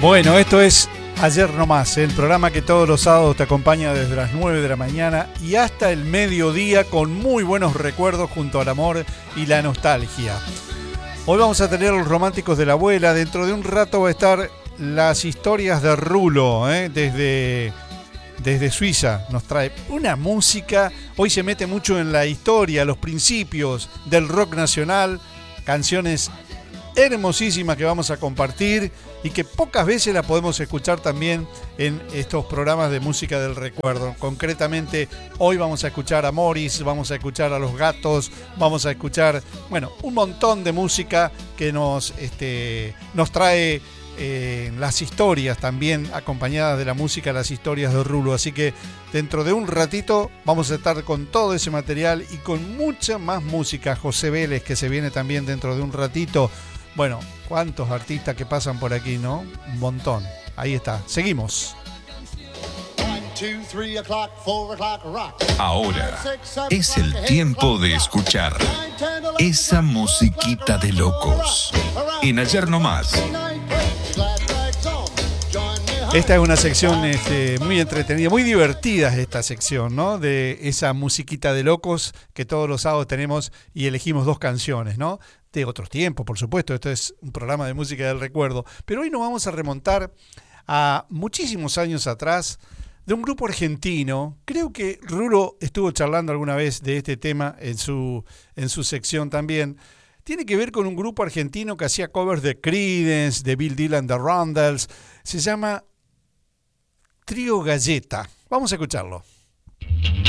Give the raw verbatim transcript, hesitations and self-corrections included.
Bueno, esto es Ayer No Más, el programa que todos los sábados te acompaña desde las nueve de la mañana y hasta el mediodía con muy buenos recuerdos junto al amor y la nostalgia. Hoy vamos a tener los románticos de la abuela, dentro de un rato va a estar las historias de Rulo, ¿eh? desde, desde Suiza nos trae una música, hoy se mete mucho en la historia, los principios del rock nacional, canciones hermosísimas que vamos a compartir y que pocas veces la podemos escuchar también en estos programas de música del recuerdo. Concretamente, hoy vamos a escuchar a Morris, vamos a escuchar a Los Gatos, vamos a escuchar, bueno, un montón de música que nos, este, nos trae eh, las historias también, acompañadas de la música, las historias de Rulo. Así que dentro de un ratito vamos a estar con todo ese material y con mucha más música. José Vélez, que se viene también dentro de un ratito. Bueno, cuántos artistas que pasan por aquí, ¿no? Un montón. Ahí está. Seguimos. Ahora es el tiempo de escuchar esa musiquita de locos. En Ayer No Más. Esta es una sección este, muy entretenida, muy divertida esta sección, ¿no? De esa musiquita de locos que todos los sábados tenemos y elegimos dos canciones, ¿no? De otros tiempos, por supuesto. Esto es un programa de música del recuerdo. Pero hoy nos vamos a remontar a muchísimos años atrás de un grupo argentino. Creo que Rulo estuvo charlando alguna vez de este tema en su, en su sección también. Tiene que ver con un grupo argentino que hacía covers de Creedence, de Bill Dylan, de Rundles. Se llama Trío Galleta. Vamos a escucharlo.